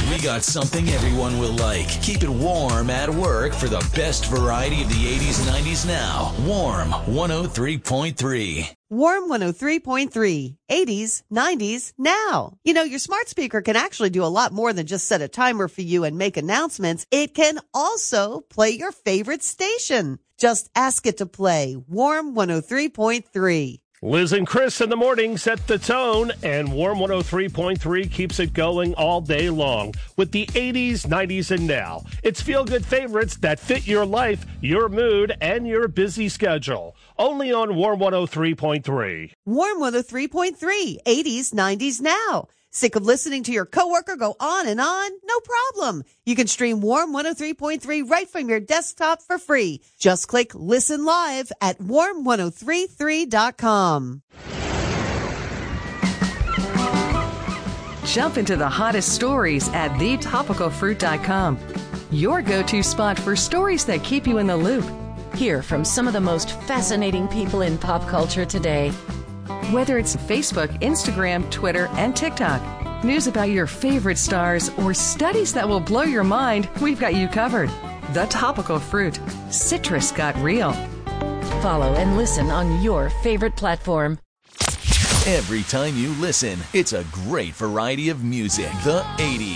We got something everyone will like. Keep it warm at work for the best variety of the 80s and 90s now. Warm 103.3. Warm 103.3, 80s, 90s, now. You know, your smart speaker can actually do a lot more than just set a timer for you and make announcements. It can also play your favorite station. Just ask it to play Warm 103.3. Liz and Chris in the morning set the tone, and Warm 103.3 keeps it going all day long with the 80s, 90s, and now. It's feel-good favorites that fit your life, your mood, and your busy schedule. Only on Warm 103.3. Warm 103.3, 80s, 90s, now. Sick of listening to your coworker go on and on? No problem. You can stream Warm 103.3 right from your desktop for free. Just click Listen Live at warm1033.com. Jump into the hottest stories at thetopicalfruit.com. Your go-to spot for stories that keep you in the loop. Hear from some of the most fascinating people in pop culture today. Whether it's Facebook, Instagram, Twitter, and TikTok, news about your favorite stars, or studies that will blow your mind, we've got you covered. The Topical Fruit. Citrus got real. Follow and listen on your favorite platform. Every time you listen, it's a great variety of music. The 80s.